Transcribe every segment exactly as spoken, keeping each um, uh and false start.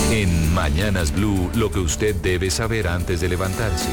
En Mañanas Blue, lo que usted debe saber antes de levantarse.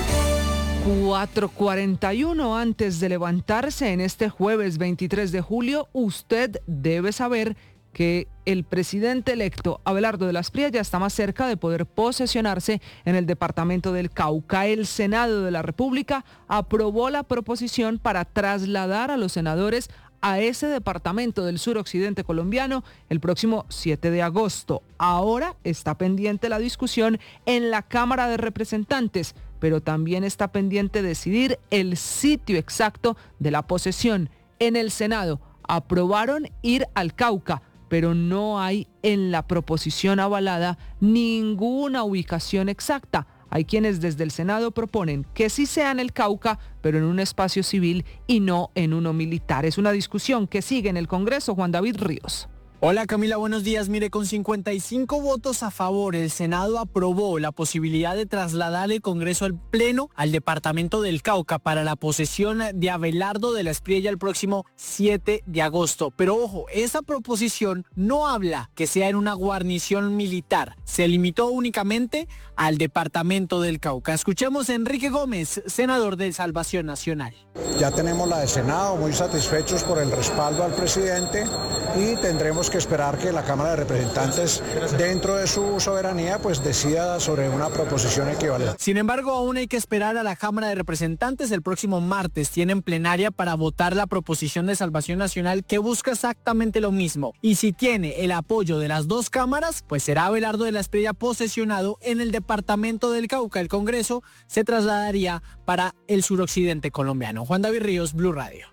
cuatro cuarenta y uno antes de levantarse en este jueves veintitrés de julio, usted debe saber que el presidente electo Abelardo de la Espriella ya está más cerca de poder posesionarse en el departamento del Cauca. El Senado de la República aprobó la proposición para trasladar a los senadores a ese departamento del suroccidente colombiano el próximo siete de agosto. Ahora está pendiente la discusión en la Cámara de Representantes, pero también está pendiente decidir el sitio exacto de la posesión. En el Senado aprobaron ir al Cauca, pero no hay en la proposición avalada ninguna ubicación exacta. Hay quienes desde el Senado proponen que sí sea en el Cauca, pero en un espacio civil y no en uno militar. Es una discusión que sigue en el Congreso. Juan David Ríos. Hola Camila, buenos días. Mire, con cincuenta y cinco votos a favor, el Senado aprobó la posibilidad de trasladar el Congreso al Pleno al departamento del Cauca para la posesión de Abelardo de la Espriella el próximo siete de agosto. Pero ojo, esa proposición no habla que sea en una guarnición militar. Se limitó únicamente al departamento del Cauca. Escuchemos a Enrique Gómez, senador de Salvación Nacional. Ya tenemos la de Senado, muy satisfechos por el respaldo al presidente, y tendremos que esperar que la Cámara de Representantes, dentro de su soberanía, pues decida sobre una proposición equivalente. Sin embargo, aún hay que esperar a la Cámara de Representantes. El próximo martes tienen plenaria para votar la proposición de Salvación Nacional, que busca exactamente lo mismo. Y si tiene el apoyo de las dos cámaras, pues será Abelardo de la Espriella posesionado en el departamento del Cauca. El Congreso se trasladaría para el suroccidente colombiano. Juan David Ríos, Blue Radio.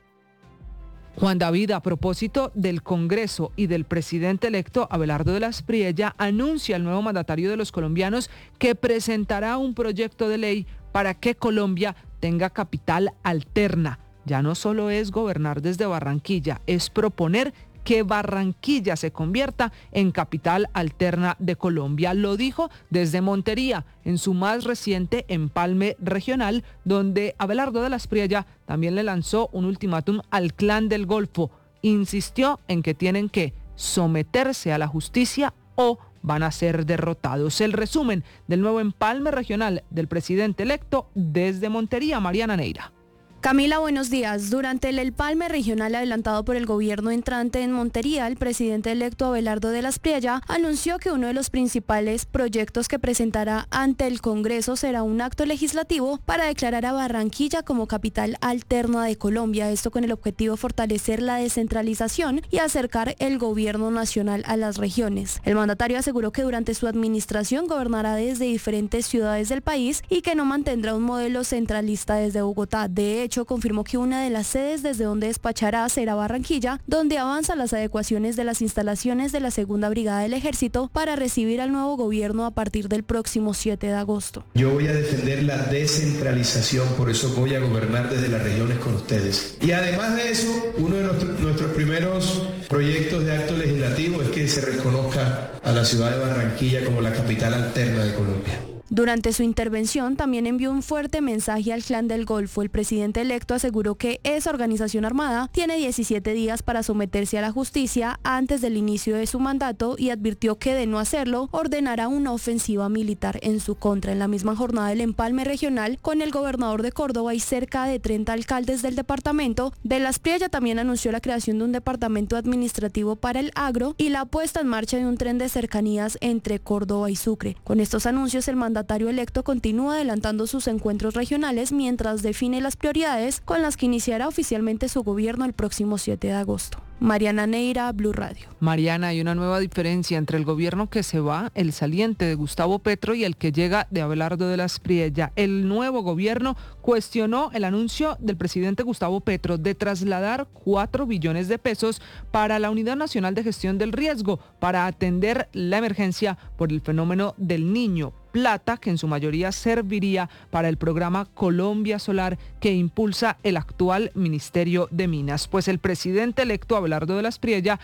Juan David, a propósito del Congreso y del presidente electo Abelardo de la Espriella, anuncia el nuevo mandatario de los colombianos que presentará un proyecto de ley para que Colombia tenga capital alterna. Ya no solo es gobernar desde Barranquilla, es proponer que Barranquilla se convierta en capital alterna de Colombia. Lo dijo desde Montería, en su más reciente empalme regional, donde Abelardo de la Espriella también le lanzó un ultimátum al Clan del Golfo. Insistió en que tienen que someterse a la justicia o van a ser derrotados. El resumen del nuevo empalme regional del presidente electo desde Montería, Mariana Neira. Camila, buenos días. Durante el empalme regional adelantado por el gobierno entrante en Montería, el presidente electo Abelardo de la Espriella anunció que uno de los principales proyectos que presentará ante el Congreso será un acto legislativo para declarar a Barranquilla como capital alterna de Colombia. Esto con el objetivo de fortalecer la descentralización y acercar el gobierno nacional a las regiones. El mandatario aseguró que durante su administración gobernará desde diferentes ciudades del país y que no mantendrá un modelo centralista desde Bogotá. De hecho, confirmó que una de las sedes desde donde despachará será Barranquilla, donde avanzan las adecuaciones de las instalaciones de la Segunda Brigada del Ejército para recibir al nuevo gobierno a partir del próximo siete de agosto. Yo voy a defender la descentralización, por eso voy a gobernar desde las regiones con ustedes. Y además de eso, uno de nuestro, nuestros primeros proyectos de acto legislativo es que se reconozca a la ciudad de Barranquilla como la capital alterna de Colombia. Durante su intervención también envió un fuerte mensaje al Clan del Golfo. El presidente electo aseguró que esa organización armada tiene diecisiete días para someterse a la justicia antes del inicio de su mandato y advirtió que de no hacerlo ordenará una ofensiva militar en su contra. En la misma jornada del empalme regional con el gobernador de Córdoba y cerca de treinta alcaldes del departamento, de la Espriella también anunció la creación de un departamento administrativo para el agro y la puesta en marcha de un tren de cercanías entre Córdoba y Sucre. Con estos anuncios, el mandatario El mandatario electo continúa adelantando sus encuentros regionales mientras define las prioridades con las que iniciará oficialmente su gobierno el próximo siete de agosto. Mariana Neira, Blue Radio. Mariana, hay una nueva diferencia entre el gobierno que se va, el saliente de Gustavo Petro, y el que llega de Abelardo de la Espriella. El nuevo gobierno cuestionó el anuncio del presidente Gustavo Petro de trasladar cuatro billones de pesos para la Unidad Nacional de Gestión del Riesgo para atender la emergencia por el fenómeno del Niño. Plata que en su mayoría serviría para el programa Colombia Solar que impulsa el actual Ministerio de Minas. Pues el presidente electo Abelardo de la Espriella